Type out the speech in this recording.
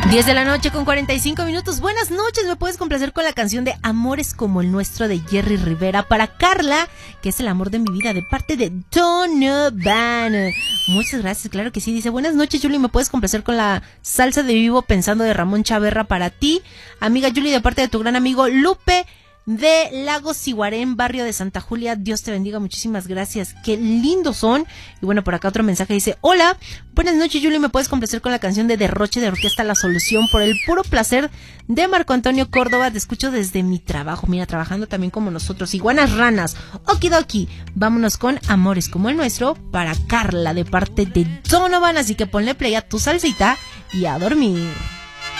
10:45 a.m. Buenas noches, me puedes complacer con la canción de Amores como el nuestro de Jerry Rivera para Carla, que es el amor de mi vida, de parte de Donovan. Muchas gracias, claro que sí. Dice, buenas noches, Julie, me puedes complacer con la salsa de Vivo Pensando de Ramón Chaverra para ti, amiga Julie, de parte de tu gran amigo Lupe de Lagos Siguarén, barrio de Santa Julia. Dios te bendiga, muchísimas gracias, qué lindos son. Y bueno, por acá otro mensaje dice, hola, buenas noches Julie, me puedes complacer con la canción de Derroche de Orquesta La Solución por el puro placer de Marco Antonio Córdoba, te escucho desde mi trabajo, mira, trabajando también como nosotros, iguanas ranas, okidoki. Vámonos con Amores como el nuestro para Carla de parte de Donovan, así que ponle play a tu salsita y a dormir.